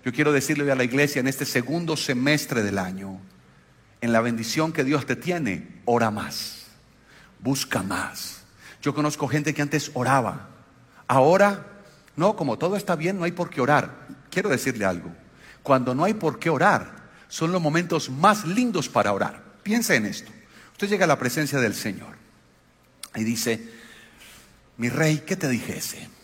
Yo quiero decirle a la iglesia en este segundo semestre del año, en la bendición que Dios te tiene, ora más, busca más. Yo conozco gente que antes oraba, ahora no, como todo está bien, no hay por qué orar. Quiero decirle algo, cuando no hay por qué orar, son los momentos más lindos para orar. Piensa en esto. Usted llega a la presencia del Señor y dice: mi rey, ¿qué te dijese?